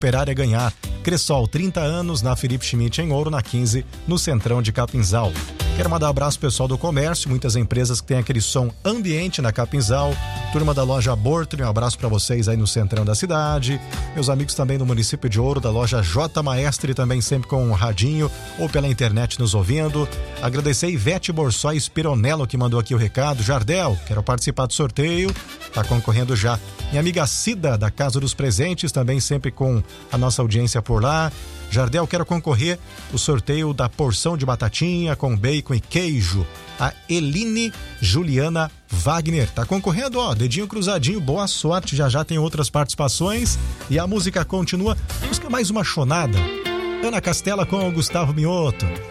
Operar é ganhar. Cressol, 30 anos, na Felipe Schmidt em Ouro, na 15, no Centrão de Capinzal. Quero mandar um abraço pro pessoal do comércio, muitas empresas que têm aquele som ambiente na Capinzal. Turma da loja Bortoli, um abraço para vocês aí no centrão da cidade. Meus amigos também do município de Ouro, da loja J Maestre, também sempre com um radinho ou pela internet nos ouvindo. Agradecer a Ivete Borsóis Pironello, que mandou aqui o recado. Jardel, quero participar do sorteio, tá concorrendo já. Minha amiga Cida, da Casa dos Presentes, também sempre com a nossa audiência por lá. Jardel, quero concorrer o sorteio da porção de batatinha com bacon e queijo. A Eline Juliana Wagner tá concorrendo, ó, dedinho cruzadinho, boa sorte, já tem outras participações e a música continua. Busca mais uma chonada. Ana Castela com o Gustavo Mioto.